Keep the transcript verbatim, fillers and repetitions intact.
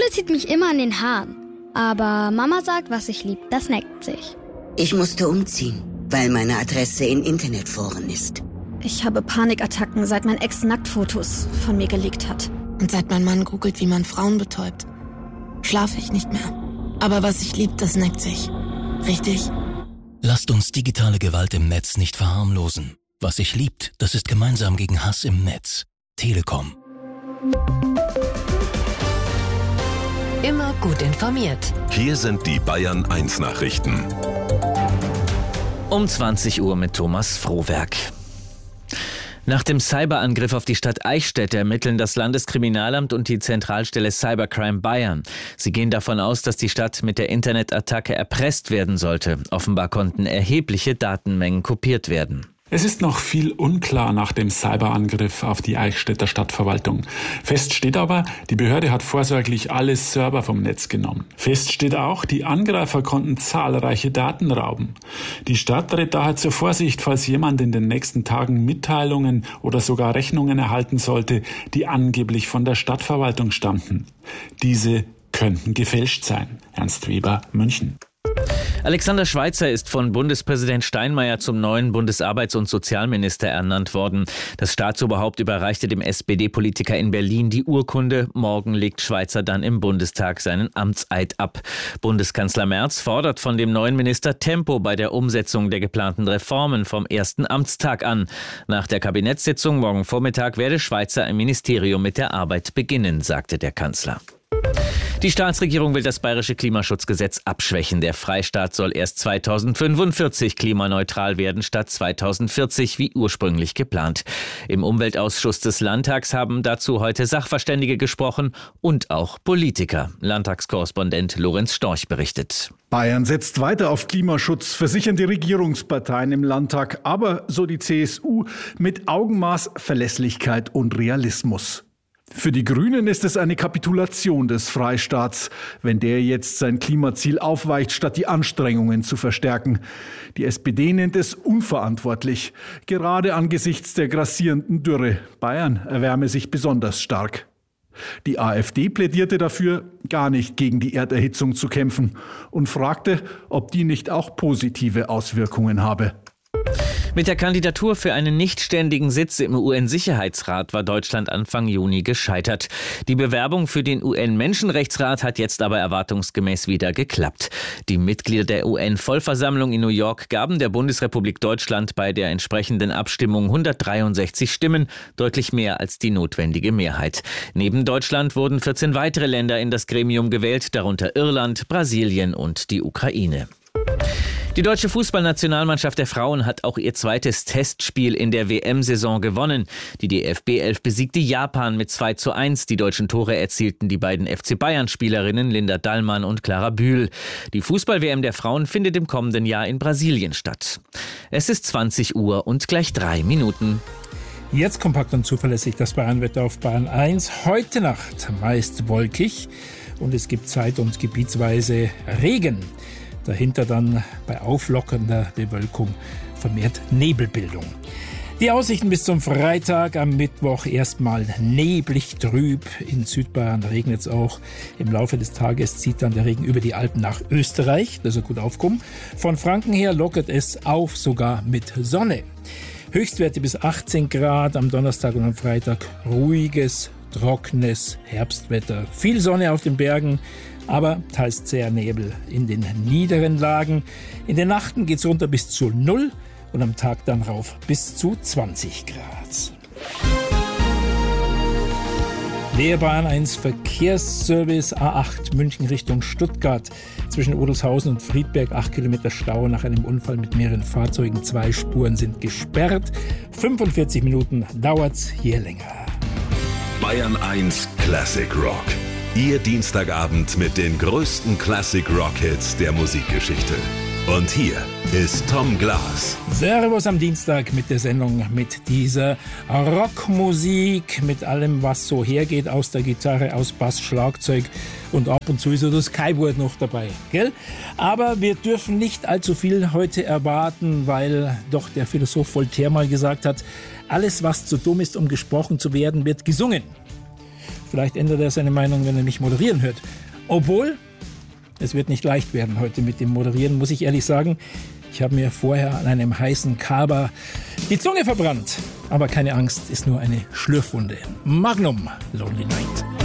zieht mich immer an den Haaren. Aber Mama sagt, was ich lieb, das neckt sich. Ich musste umziehen, weil meine Adresse in Internetforen ist. Ich habe Panikattacken, seit mein Ex Nacktfotos von mir geleakt hat. Und seit mein Mann googelt, wie man Frauen betäubt, schlafe ich nicht mehr. Aber was ich lieb, das neckt sich. Richtig? Lasst uns digitale Gewalt im Netz nicht verharmlosen. Was sich liebt, das ist gemeinsam gegen Hass im Netz. Telekom. Immer gut informiert. Hier sind die Bayern eins Nachrichten. Um zwanzig Uhr mit Thomas Frohwerk. Nach dem Cyberangriff auf die Stadt Eichstätt ermitteln das Landeskriminalamt und die Zentralstelle Cybercrime Bayern. Sie gehen davon aus, dass die Stadt mit der Internetattacke erpresst werden sollte. Offenbar konnten erhebliche Datenmengen kopiert werden. Es ist noch viel unklar nach dem Cyberangriff auf die Eichstätter Stadtverwaltung. Fest steht aber, die Behörde hat vorsorglich alle Server vom Netz genommen. Fest steht auch, die Angreifer konnten zahlreiche Daten rauben. Die Stadt rät daher zur Vorsicht, falls jemand in den nächsten Tagen Mitteilungen oder sogar Rechnungen erhalten sollte, die angeblich von der Stadtverwaltung stammten. Diese könnten gefälscht sein. Ernst Weber, München. Alexander Schweitzer ist von Bundespräsident Steinmeier zum neuen Bundesarbeits- und Sozialminister ernannt worden. Das Staatsoberhaupt überreichte dem S P D-Politiker in Berlin die Urkunde. Morgen legt Schweitzer dann im Bundestag seinen Amtseid ab. Bundeskanzler Merz fordert von dem neuen Minister Tempo bei der Umsetzung der geplanten Reformen vom ersten Amtstag an. Nach der Kabinettssitzung morgen Vormittag werde Schweitzer im Ministerium mit der Arbeit beginnen, sagte der Kanzler. Die Staatsregierung will das bayerische Klimaschutzgesetz abschwächen. Der Freistaat soll erst zweitausendfünfundvierzig klimaneutral werden, statt zweitausendvierzig wie ursprünglich geplant. Im Umweltausschuss des Landtags haben dazu heute Sachverständige gesprochen und auch Politiker. Landtagskorrespondent Lorenz Storch berichtet. Bayern setzt weiter auf Klimaschutz, versichern die Regierungsparteien im Landtag, aber, so die C S U, mit Augenmaß, Verlässlichkeit und Realismus. Für die Grünen ist es eine Kapitulation des Freistaats, wenn der jetzt sein Klimaziel aufweicht, statt die Anstrengungen zu verstärken. Die S P D nennt es unverantwortlich, gerade angesichts der grassierenden Dürre. Bayern erwärme sich besonders stark. Die AfD plädierte dafür, gar nicht gegen die Erderhitzung zu kämpfen und fragte, ob die nicht auch positive Auswirkungen habe. Mit der Kandidatur für einen nichtständigen Sitz im U N-Sicherheitsrat war Deutschland Anfang Juni gescheitert. Die Bewerbung für den U N-Menschenrechtsrat hat jetzt aber erwartungsgemäß wieder geklappt. Die Mitglieder der U N-Vollversammlung in New York gaben der Bundesrepublik Deutschland bei der entsprechenden Abstimmung hundertdreiundsechzig Stimmen, deutlich mehr als die notwendige Mehrheit. Neben Deutschland wurden vierzehn weitere Länder in das Gremium gewählt, darunter Irland, Brasilien und die Ukraine. Die deutsche Fußballnationalmannschaft der Frauen hat auch ihr zweites Testspiel in der W M-Saison gewonnen. Die D F B elf besiegte Japan mit zwei zu eins. Die deutschen Tore erzielten die beiden F C Bayern-Spielerinnen Linda Dallmann und Clara Bühl. Die Fußball-W M der Frauen findet im kommenden Jahr in Brasilien statt. Es ist zwanzig Uhr und gleich drei Minuten. Jetzt kompakt und zuverlässig das Bayernwetter auf Bayern eins. Heute Nacht meist wolkig und es gibt zeit- und gebietsweise Regen. Dahinter dann bei auflockernder Bewölkung vermehrt Nebelbildung. Die Aussichten bis zum Freitag, am Mittwoch erstmal neblig trüb. In Südbayern regnet es auch. Im Laufe des Tages zieht dann der Regen über die Alpen nach Österreich. Das ist gut aufkommen. Von Franken her lockert es auf, sogar mit Sonne. Höchstwerte bis achtzehn Grad am Donnerstag und am Freitag. Ruhiges, trockenes Herbstwetter. Viel Sonne auf den Bergen, aber teils zäher Nebel in den niederen Lagen. In den Nachten geht's runter bis zu null und am Tag dann rauf bis zu zwanzig Grad. Der Bayern eins Verkehrsservice A acht München Richtung Stuttgart. Zwischen Odelshausen und Friedberg acht Kilometer Stau nach einem Unfall mit mehreren Fahrzeugen. Zwei Spuren sind gesperrt. fünfundvierzig Minuten dauert's hier länger. Bayern eins Classic Rock. Ihr Dienstagabend mit den größten Classic Rock Hits der Musikgeschichte. Und hier ist Tom Glas. Servus am Dienstag mit der Sendung, mit dieser Rockmusik, mit allem, was so hergeht, aus der Gitarre, aus Bass, Schlagzeug und ab und zu ist so das Keyboard noch dabei, gell? Aber wir dürfen nicht allzu viel heute erwarten, weil doch der Philosoph Voltaire mal gesagt hat, alles, was zu dumm ist, um gesprochen zu werden, wird gesungen. Vielleicht ändert er seine Meinung, wenn er mich moderieren hört. Obwohl, es wird nicht leicht werden heute mit dem Moderieren, muss ich ehrlich sagen. Ich habe mir vorher an einem heißen Kaba die Zunge verbrannt. Aber keine Angst, ist nur eine Schlürfwunde. Magnum, Lonely Night.